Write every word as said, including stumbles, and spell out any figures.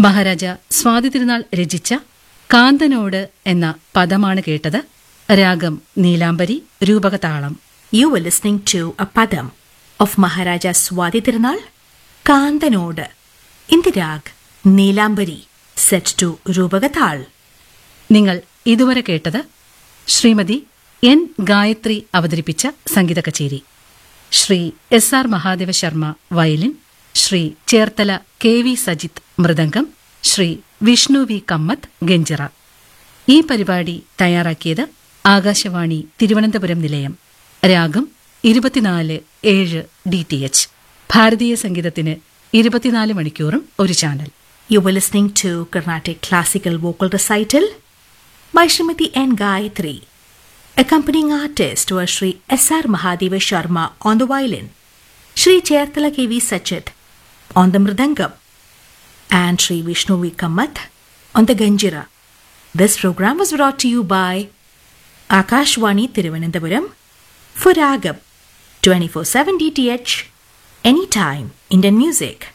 മഹാരാജ സ്വാതി തിരുനാൾ രചിച്ച കാന്തനോട് എന്ന പദമാണ് കേട്ടത്. രാഗം നീലാംബരി, രൂപകതാളം. You were listening to a padam of Maharaja Swati Tirunal, Kandanode, in the rag Neelambari, set to Rupagatal. നിങ്ങൾ ഇതുവരെ കേട്ടത് ശ്രീമതി എൻ ഗായത്രി അവതരിപ്പിച്ച സംഗീത കച്ചേരി. Shri S R Mahadeva Sharma violin, Shri Cherthala K V Sajith mridangam, Shri Vishnu V Kamath ganjira. ഈ പരിപാടി തയ്യാറാക്കിയത് ആകാശവാണി തിരുവനന്തപുരം നിലയം. രാഗം ഇരുപത്തിനാല് ഏഴ് ഡി ടി എച്ച്. ഭാരതീയ സംഗീതത്തിന് ഇരുപത്തിനാല് മണിക്കൂറും ഒരു channel. You were listening to Carnatic Classical Vocal Recital by Srimati N. Gayatri. Accompanying artists were Shri S R Mahadeva Sharma on the violin, Shri Cherthala K V Sachit on the mridangam, and Shri Vishnu V. Kamath on the ganjira. This program was brought to you by Akashwani Thiruvananthapuram for Ragam twenty-four seven D T H, anytime Indian music.